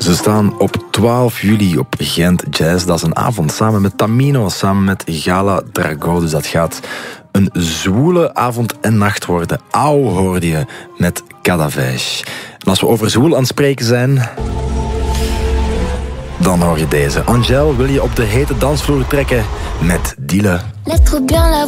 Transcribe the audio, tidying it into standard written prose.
Ze staan op 12 juli op Gent Jazz. Dat is een avond samen met Tamino, samen met Gala Drago. Dus dat gaat een zwoele avond en nacht worden. Auw, hoorde je met Cadavage. En als we over zwoel aan het spreken zijn, dan hoor je deze. Angèle wil je op de hete dansvloer trekken met Dile. Laisse trop bien la